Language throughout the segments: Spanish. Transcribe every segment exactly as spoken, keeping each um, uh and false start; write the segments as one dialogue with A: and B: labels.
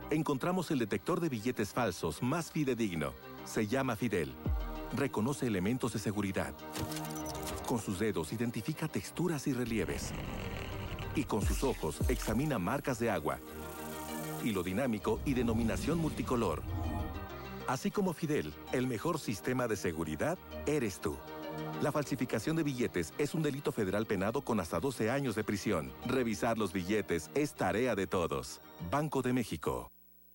A: encontramos el detector de billetes falsos más fidedigno. Se llama Fidel. Reconoce elementos de seguridad. Con sus dedos identifica texturas y relieves. Y con sus ojos examina marcas de agua, hilo dinámico y denominación multicolor. Así como Fidel, el mejor sistema de seguridad eres tú. La falsificación de billetes es un delito federal penado con hasta doce años de prisión. Revisar los billetes es tarea de todos. Banco de México.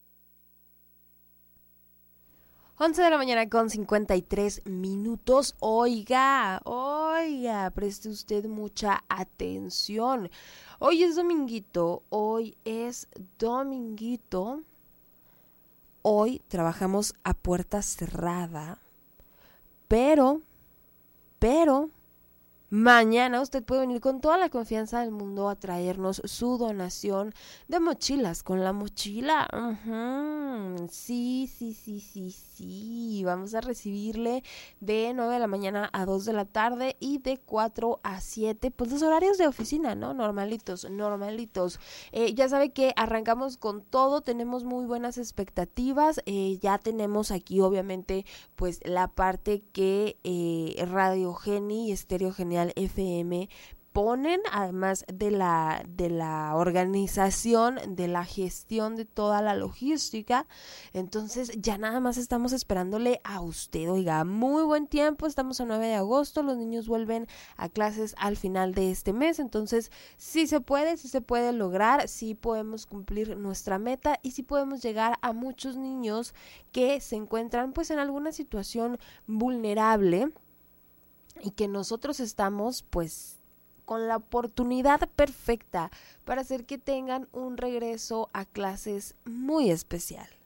B: once de la mañana con cincuenta y tres minutos. Oiga, oiga, preste usted mucha atención. Hoy es dominguito, hoy es dominguito. Hoy trabajamos a puerta cerrada, pero, pero, mañana usted puede venir con toda la confianza del mundo a traernos su donación de mochilas con la mochila. Uh-huh. Sí, sí, sí, sí, sí. Vamos a recibirle de nueve de la mañana a dos de la tarde y de cuatro a siete, pues los horarios de oficina, ¿no? Normalitos, normalitos. Eh, ya sabe que arrancamos con todo, tenemos muy buenas expectativas. Eh, ya tenemos aquí, obviamente, pues la parte que eh, Radio Geni y Estéreo Genial F M ponen, además de la de la organización, de la gestión de toda la logística. Entonces ya nada más estamos esperándole a usted. Oiga, muy buen tiempo, estamos a nueve de agosto, los niños vuelven a clases al final de este mes, entonces sí se puede, sí se puede lograr, sí podemos cumplir nuestra meta y sí podemos llegar a muchos niños que se encuentran pues en alguna situación vulnerable y que nosotros estamos pues con la oportunidad perfecta para hacer que tengan un regreso a clases muy especial.